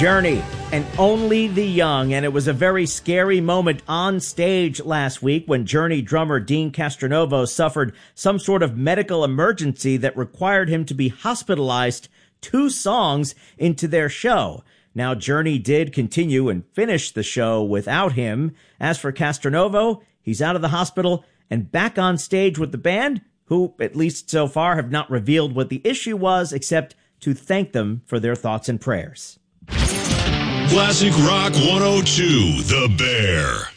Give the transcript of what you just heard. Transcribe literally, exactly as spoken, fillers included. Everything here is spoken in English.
Journey and Only the Young, and it was a very scary moment on stage last week when Journey drummer Dean Castronovo suffered some sort of medical emergency that required him to be hospitalized two songs into their show. Now, Journey did continue and finish the show without him. As for Castronovo, he's out of the hospital and back on stage with the band, who, at least so far, have not revealed what the issue was, except to thank them for their thoughts and prayers. Classic Rock one oh two, The Bear.